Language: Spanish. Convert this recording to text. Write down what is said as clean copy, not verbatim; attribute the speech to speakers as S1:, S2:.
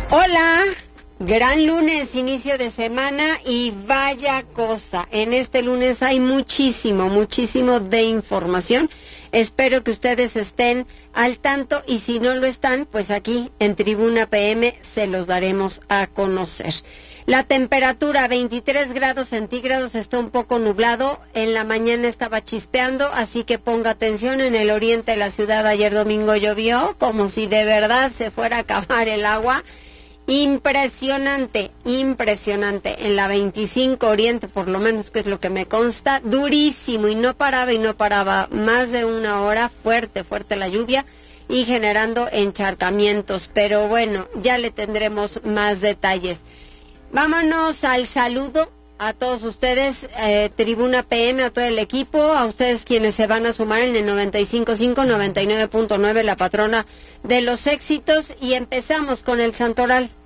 S1: Hola, gran lunes, inicio de semana y vaya cosa, en este lunes hay muchísimo de información. Espero que ustedes estén al tanto y si no lo están, pues aquí en Tribuna PM se los daremos a conocer. La temperatura 23 grados centígrados, está un poco nublado, en la mañana estaba chispeando, así que ponga atención, en el oriente de la ciudad ayer domingo llovió, como si de verdad se fuera a acabar el agua. Impresionante, en la 25 Oriente, por lo menos que es lo que me consta, durísimo y no paraba, más de una hora, fuerte la lluvia y generando encharcamientos, pero bueno, ya le tendremos más detalles. Vámonos al saludo a todos ustedes, Tribuna PM, a todo el equipo, a ustedes quienes se van a sumar en el 95.5, 99.9, la patrona de los éxitos, y empezamos con el Santoral.